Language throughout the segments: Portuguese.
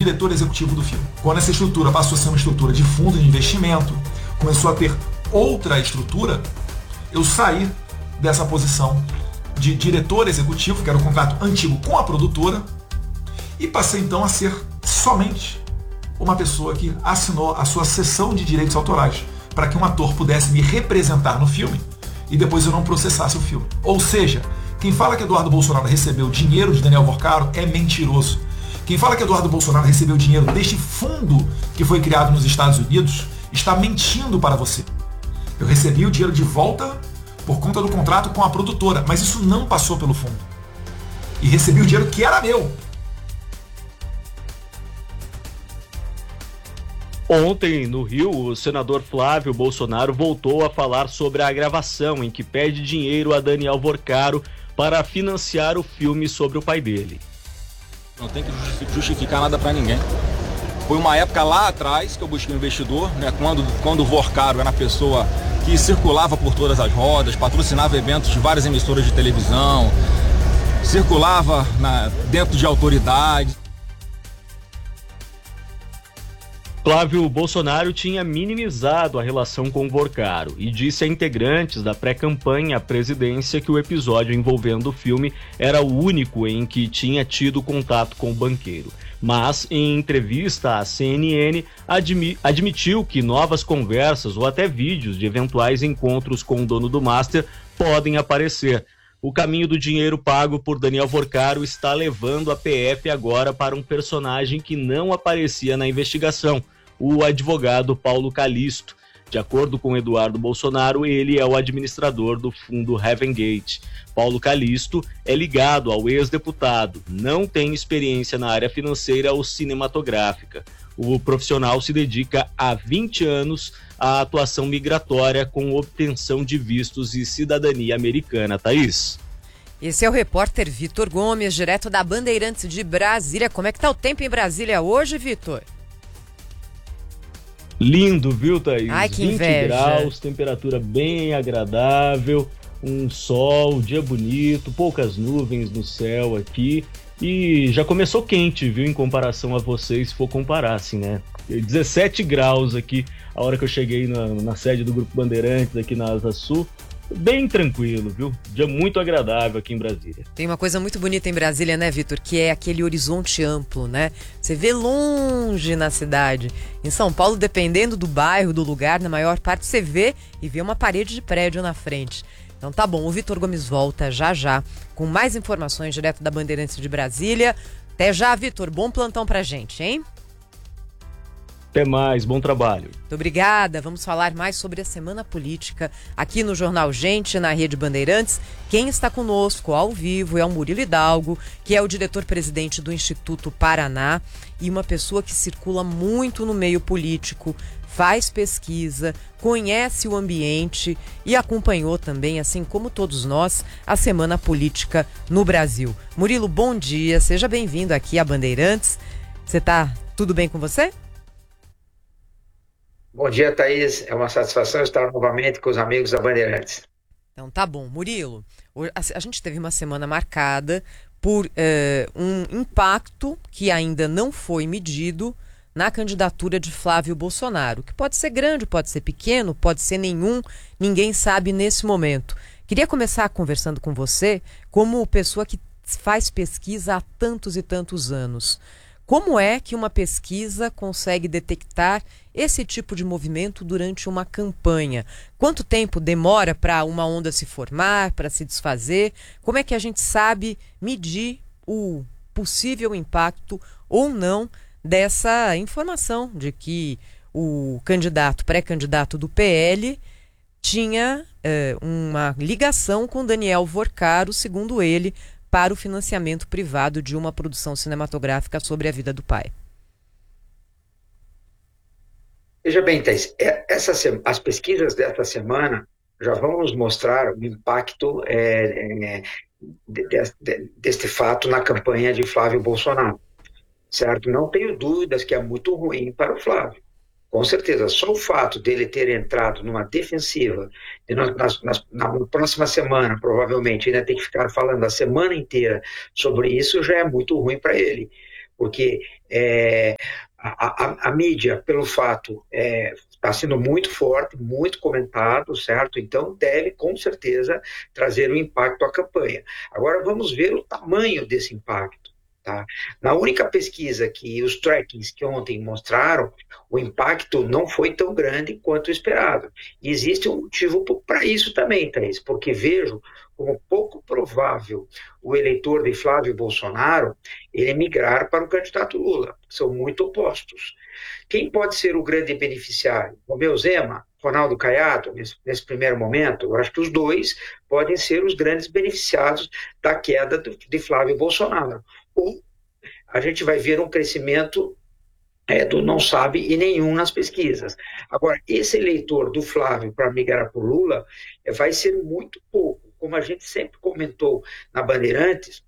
diretor executivo do filme. Quando essa estrutura passou a ser uma estrutura de fundo de investimento, começou a ter outra estrutura, eu saí dessa posição de diretor executivo, que era o contrato antigo com a produtora, e passei então a ser somente uma pessoa que assinou a sua cessão de direitos autorais para que um ator pudesse me representar no filme e depois eu não processasse o filme. Ou seja, quem fala que Eduardo Bolsonaro recebeu dinheiro de Daniel Vorcaro é mentiroso. Quem fala que Eduardo Bolsonaro recebeu dinheiro deste fundo que foi criado nos Estados Unidos está mentindo para você. Eu recebi o dinheiro de volta por conta do contrato com a produtora, mas isso não passou pelo fundo. E recebi o dinheiro que era meu. Ontem, no Rio, o senador Flávio Bolsonaro voltou a falar sobre a gravação em que pede dinheiro a Daniel Vorcaro para financiar o filme sobre o pai dele. Não tem que justificar nada para ninguém. Foi uma época lá atrás que eu busquei um investidor, né, quando o Vorcaro era a pessoa que circulava por todas as rodas, patrocinava eventos de várias emissoras de televisão, circulava dentro de autoridades. Flávio Bolsonaro tinha minimizado a relação com Vorcaro e disse a integrantes da pré-campanha à presidência que o episódio envolvendo o filme era o único em que tinha tido contato com o banqueiro. Mas, em entrevista à CNN, admitiu que novas conversas ou até vídeos de eventuais encontros com o dono do Master podem aparecer. O caminho do dinheiro pago por Daniel Vorcaro está levando a PF agora para um personagem que não aparecia na investigação, o advogado Paulo Calixto. De acordo com Eduardo Bolsonaro, ele é o administrador do fundo Heaven Gate. Paulo Calixto é ligado ao ex-deputado, não tem experiência na área financeira ou cinematográfica. O profissional se dedica há 20 anos à atuação migratória com obtenção de vistos e cidadania americana. Thaís? Esse é o repórter Vitor Gomes, direto da Bandeirantes de Brasília. Como é que tá o tempo em Brasília hoje, Vitor? Lindo, viu, Thaís? Ai, que 20 inveja. graus, temperatura bem agradável, um sol, dia bonito, poucas nuvens no céu aqui. E já começou quente, viu, em comparação a vocês, se for comparar, assim, né? 17 graus aqui, a hora que eu cheguei na sede do Grupo Bandeirantes, aqui na Asa Sul. Bem tranquilo, viu? Dia muito agradável aqui em Brasília. Tem uma coisa muito bonita em Brasília, né, Vitor? Que é aquele horizonte amplo, né? Você vê longe na cidade. Em São Paulo, dependendo do bairro, do lugar, na maior parte você vê e vê uma parede de prédio na frente. Então tá bom, o Vitor Gomes volta já com mais informações direto da Bandeirantes de Brasília. Até já, Vitor. Bom plantão pra gente, hein? Até mais, bom trabalho. Muito obrigada. Vamos falar mais sobre a Semana Política aqui no Jornal Gente, na Rede Bandeirantes. Quem está conosco ao vivo é o Murilo Hidalgo, que é o diretor-presidente do Instituto Paraná e uma pessoa que circula muito no meio político, faz pesquisa, conhece o ambiente e acompanhou também, assim como todos nós, a Semana Política no Brasil. Murilo, bom dia, seja bem-vindo aqui a Bandeirantes. Você tá tudo bem com você? Bom dia, Thaís. É uma satisfação estar novamente com os amigos da Bandeirantes. Então tá bom. Murilo, a gente teve uma semana marcada por um impacto que ainda não foi medido na candidatura de Flávio Bolsonaro, que pode ser grande, pode ser pequeno, pode ser nenhum, ninguém sabe nesse momento. Queria começar conversando com você como pessoa que faz pesquisa há tantos e tantos anos. Como é que uma pesquisa consegue detectar esse tipo de movimento durante uma campanha? Quanto tempo demora para uma onda se formar, para se desfazer? Como é que a gente sabe medir o possível impacto ou não dessa informação de que o pré-candidato do PL tinha uma ligação com Daniel Vorcaro, segundo ele, para o financiamento privado de uma produção cinematográfica sobre a vida do pai? Veja bem, Thaís, as pesquisas desta semana já vão nos mostrar o impacto deste fato na campanha de Flávio Bolsonaro, certo? Não tenho dúvidas que é muito ruim para o Flávio. Com certeza, só o fato dele ter entrado numa defensiva, e na próxima semana, provavelmente, ainda tem que ficar falando a semana inteira sobre isso, já é muito ruim para ele. Porque A mídia, pelo fato, está sendo muito forte, muito comentado, certo? Então deve, com certeza, trazer um impacto à campanha. Agora vamos ver o tamanho desse impacto. Tá? Na única pesquisa que os trackings que ontem mostraram, o impacto não foi tão grande quanto esperado. E existe um motivo para isso também, Thaís, porque vejo como pouco provável o eleitor de Flávio Bolsonaro ele migrar para o candidato Lula. São muito opostos. Quem pode ser o grande beneficiário? Romeu Zema, Ronaldo Caiado, nesse primeiro momento? Eu acho que os dois podem ser os grandes beneficiados da queda de Flávio Bolsonaro. Ou a gente vai ver um crescimento do não sabe e nenhum nas pesquisas. Agora, esse eleitor do Flávio para migrar para o Lula vai ser muito pouco. Como a gente sempre comentou na Bandeirantes,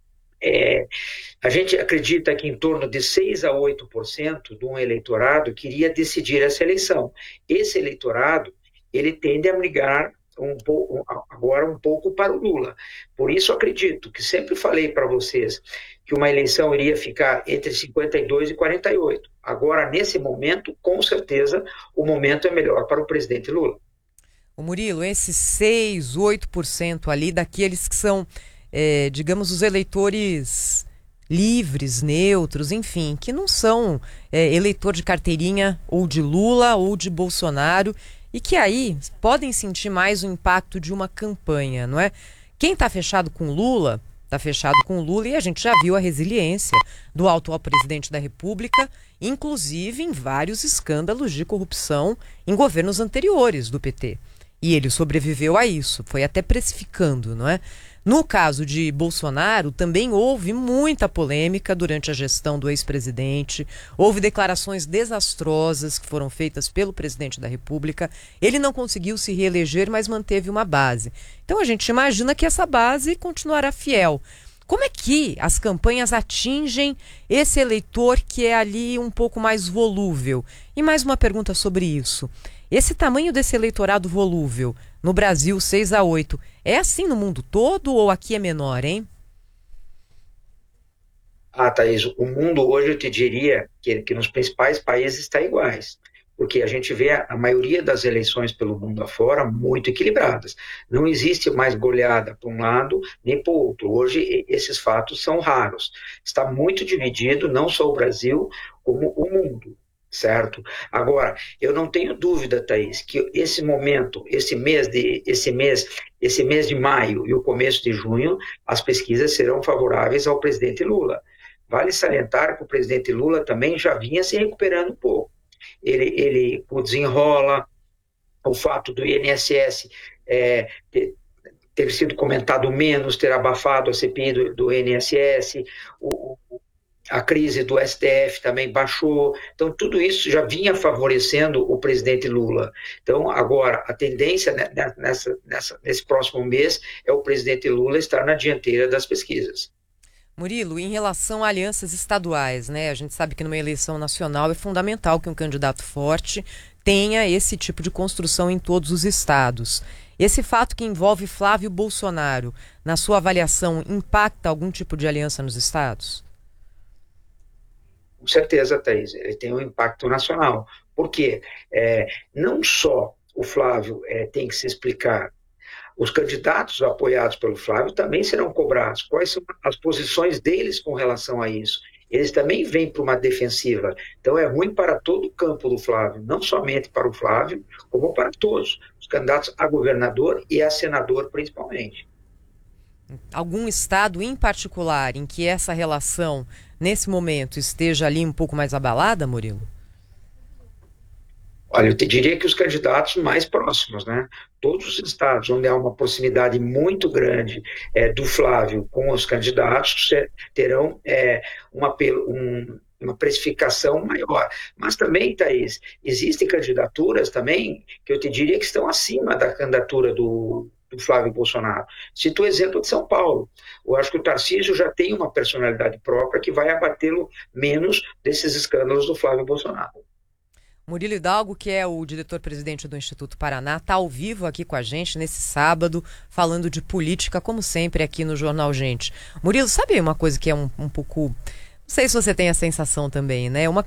a gente acredita que em torno de 6 a 8% de um eleitorado queria decidir essa eleição. Esse eleitorado, ele tende a migrar agora um pouco para o Lula. Por isso acredito que sempre falei para vocês que uma eleição iria ficar entre 52 e 48. Agora, nesse momento, com certeza, o momento é melhor para o presidente Lula. O Murilo, esses 6, 8% ali daqueles que são, digamos, os eleitores livres, neutros, enfim, que não são eleitor de carteirinha ou de Lula ou de Bolsonaro e que aí podem sentir mais o impacto de uma campanha, não é? Quem está fechado com Lula, está fechado com Lula e a gente já viu a resiliência do atual presidente da República, inclusive em vários escândalos de corrupção em governos anteriores do PT. E ele sobreviveu a isso, foi até precificando, não é? No caso de Bolsonaro, também houve muita polêmica durante a gestão do ex-presidente, houve declarações desastrosas que foram feitas pelo presidente da República. Ele não conseguiu se reeleger, mas manteve uma base. Então a gente imagina que essa base continuará fiel. Como é que as campanhas atingem esse eleitor que é ali um pouco mais volúvel? E mais uma pergunta sobre isso. Esse tamanho desse eleitorado volúvel, no Brasil 6 a 8, é assim no mundo todo ou aqui é menor, hein? Thaís, o mundo hoje eu te diria que nos principais países está iguais, porque a gente vê a maioria das eleições pelo mundo afora muito equilibradas. Não existe mais goleada para um lado nem para o outro. Hoje esses fatos são raros. Está muito dividido, não só o Brasil, como o mundo. Certo? Agora, eu não tenho dúvida, Thaís, que esse momento, esse mês de maio e o começo de junho, as pesquisas serão favoráveis ao presidente Lula. Vale salientar que o presidente Lula também já vinha se recuperando um pouco. Ele desenrola, o fato do INSS ter sido comentado menos, ter abafado a CPI do INSS, a crise do STF também baixou, então tudo isso já vinha favorecendo o presidente Lula. Então agora a tendência nesse próximo mês é o presidente Lula estar na dianteira das pesquisas. Murilo, em relação a alianças estaduais, né? A gente sabe que numa eleição nacional é fundamental que um candidato forte tenha esse tipo de construção em todos os estados. Esse fato que envolve Flávio Bolsonaro, na sua avaliação, impacta algum tipo de aliança nos estados? Com certeza, Thaís, ele tem um impacto nacional. Por quê? Não só o Flávio tem que se explicar, os candidatos apoiados pelo Flávio também serão cobrados. Quais são as posições deles com relação a isso? Eles também vêm para uma defensiva. Então é ruim para todo o campo do Flávio, não somente para o Flávio, como para todos, os candidatos a governador e a senador principalmente. Algum estado em particular em que essa relação, nesse momento, esteja ali um pouco mais abalada, Murilo? Olha, eu te diria que os candidatos mais próximos, né? Todos os estados onde há uma proximidade muito grande do Flávio com os candidatos terão uma precificação maior. Mas também, Thaís, existem candidaturas também que eu te diria que estão acima da candidatura do Flávio Bolsonaro. Cito o exemplo de São Paulo. Eu acho que o Tarcísio já tem uma personalidade própria que vai abatê-lo menos desses escândalos do Flávio Bolsonaro. Murilo Hidalgo, que é o diretor-presidente do Instituto Paraná, está ao vivo aqui com a gente nesse sábado, falando de política, como sempre, aqui no Jornal Gente. Murilo, sabe uma coisa que é um pouco sei se você tem a sensação também, né? Uma